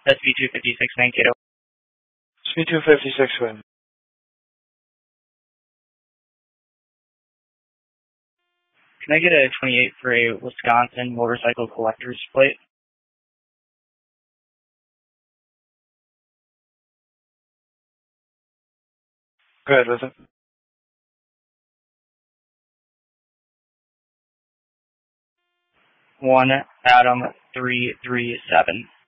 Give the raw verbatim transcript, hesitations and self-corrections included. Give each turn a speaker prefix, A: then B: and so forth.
A: S V two fifty-six Mankato.
B: S V two fifty-six win.
A: Can I get a twenty-eight for a Wisconsin motorcycle collector's plate?
B: Go ahead with it.
A: One Adam three three seven.